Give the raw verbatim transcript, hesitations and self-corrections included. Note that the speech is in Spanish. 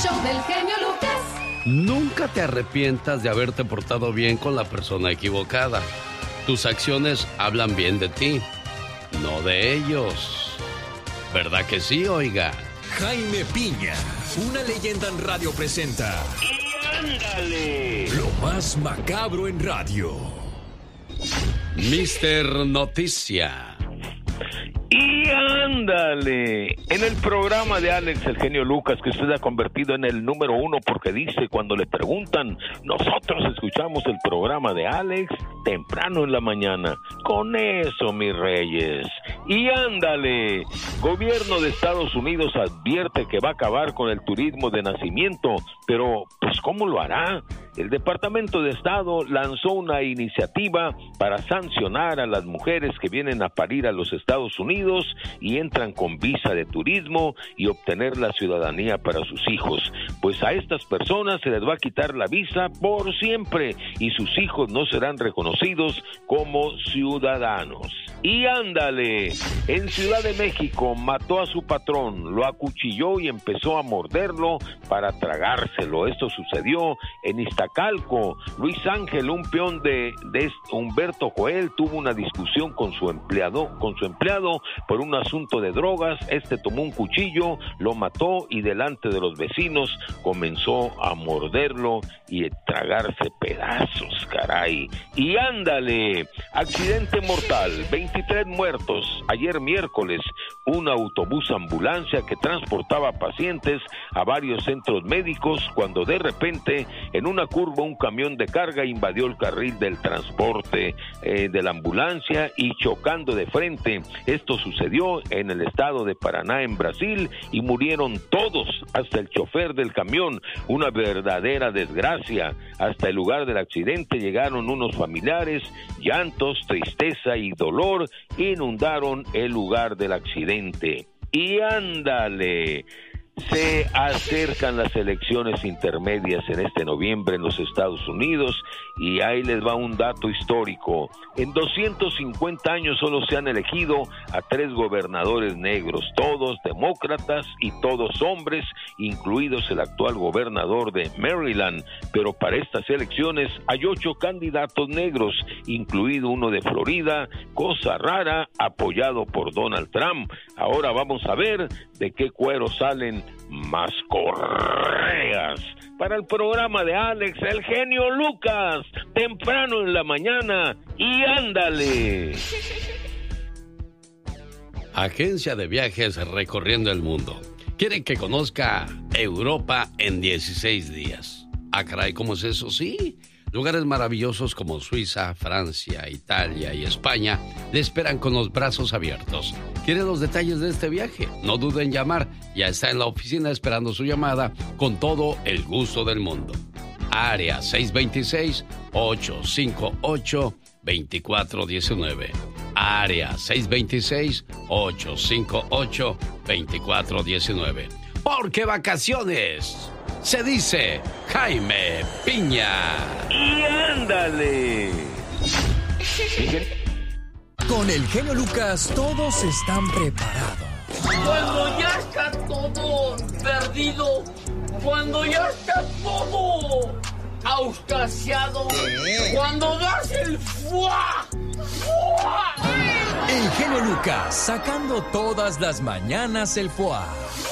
Show del genio Lucas. Nunca te arrepientas de haberte portado bien con la persona equivocada. Tus acciones hablan bien de ti, no de ellos. ¿Verdad que sí, oiga? Jaime Piña, una leyenda en radio presenta. ¡Y ándale! Lo más macabro en radio. mister Noticia. ¡Y ándale! En el programa de Alex, el genio Lucas, que usted ha convertido en el número uno porque dice cuando le preguntan, nosotros escuchamos el programa de Alex temprano en la mañana. Con eso, mis reyes. ¡Y ándale! Gobierno de Estados Unidos advierte que va a acabar con el turismo de nacimiento, pero pues ¿cómo lo hará? El Departamento de Estado lanzó una iniciativa para sancionar a las mujeres que vienen a parir a los Estados Unidos y entran con visa de turismo y obtener la ciudadanía para sus hijos. Pues a estas personas se les va a quitar la visa por siempre y sus hijos no serán reconocidos como ciudadanos. Y ándale, en Ciudad de México mató a su patrón, lo acuchilló y empezó a morderlo para tragárselo. Esto sucedió en Iztacalco. Luis Ángel, un peón de, de Humberto Joel, tuvo una discusión con su empleado, con su empleado por un asunto de drogas. Este tomó un cuchillo, lo mató y delante de los vecinos comenzó a morderlo y a tragarse pedazos, caray. Y ándale, accidente mortal, veintitrés muertos. Ayer miércoles, un autobús ambulancia que transportaba pacientes a varios centros médicos cuando de repente en una curva un camión de carga invadió el carril del transporte eh, de la ambulancia y chocando de frente. Esto sucedió en el estado de Paraná, en Brasil, y murieron todos, hasta el chofer del camión. Una verdadera desgracia. Hasta el lugar del accidente llegaron unos familiares, llantos, tristeza y dolor inundaron el lugar del accidente. Y ándale, se acercan las elecciones intermedias en este noviembre en los Estados Unidos y ahí les va un dato histórico. En doscientos cincuenta años solo se han elegido a tres gobernadores negros, todos demócratas y todos hombres, incluidos el actual gobernador de Maryland, pero para estas elecciones hay ocho candidatos negros, incluido uno de Florida, cosa rara, apoyado por Donald Trump. Ahora vamos a ver de qué cuero salen más correas. Para el programa de Alex, el genio Lucas, temprano en la mañana, y ándale. Agencia de viajes recorriendo el mundo. Quieren que conozca Europa en dieciséis días. Ah, caray, ¿cómo es eso? Sí. Lugares maravillosos como Suiza, Francia, Italia y España le esperan con los brazos abiertos. ¿Quiere los detalles de este viaje? No duden en llamar. Ya está en la oficina esperando su llamada con todo el gusto del mundo. Área seis dos seis, ocho cinco ocho, dos cuatro uno nueve. Área seis dos seis, ocho cinco ocho, dos cuatro uno nueve. Porque vacaciones se dice Jaime Piña. Y ándale. Con el genio Lucas todos están preparados. Cuando ya está todo perdido, cuando ya está todo auscasiado, cuando das el fuá, fuá. El genio Lucas sacando todas las mañanas el fuá.